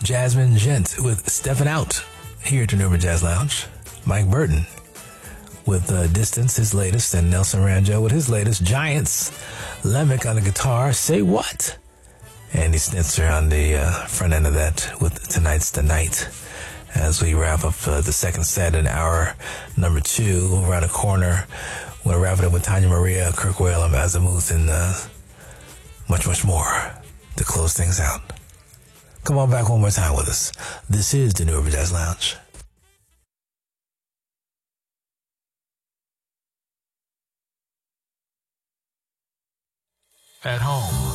Jasmine Gent with Steppin' Out here at the New Urban Jazz Lounge. Mike Burton with Distance, his latest, and Nelson Ranjo with his latest. Giants, Lemick on the guitar, Say What? Andy Snitzer on the front end of that with Tonight's the Night. As we wrap up the second set in hour number 2, around the corner, we're going to wrap it up with Tanya Maria, Kirk Whalum, Azimuth, and much, much more to close things out. Come on back one more time with us. This is the New Urban Jazz Lounge. At home,